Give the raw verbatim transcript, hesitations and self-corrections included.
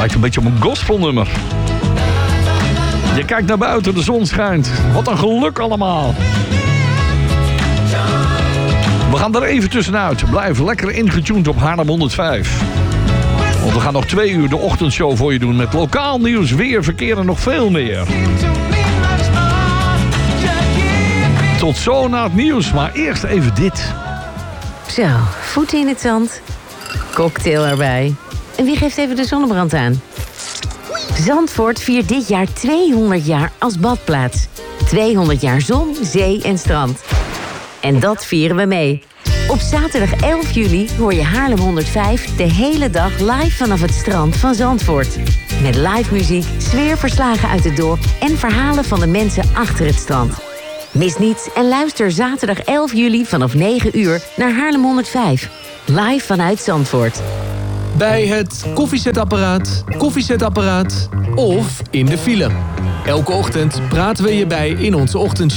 Lijkt een beetje op een gospelnummer. Je kijkt naar buiten, de zon schijnt. Wat een geluk allemaal. We gaan er even tussenuit. Blijf lekker ingetuned op Haarlem honderdvijf. Want we gaan nog twee uur de ochtendshow voor je doen... met lokaal nieuws, weer, verkeer en nog veel meer. Tot zo na het nieuws, maar eerst even dit. Zo, voeten in het zand. Cocktail erbij. En wie geeft even de zonnebrand aan? Zandvoort viert dit jaar tweehonderd jaar als badplaats. tweehonderd jaar zon, zee en strand. En dat vieren we mee. Op zaterdag elf juli hoor je Haarlem honderdvijf de hele dag live vanaf het strand van Zandvoort. Met live muziek, sfeerverslagen uit het dorp en verhalen van de mensen achter het strand. Mis niets en luister zaterdag elf juli vanaf negen uur naar Haarlem honderdvijf. Live vanuit Zandvoort. Bij het koffiezetapparaat, koffiezetapparaat of in de file. Elke ochtend praten we je bij in onze ochtendshow.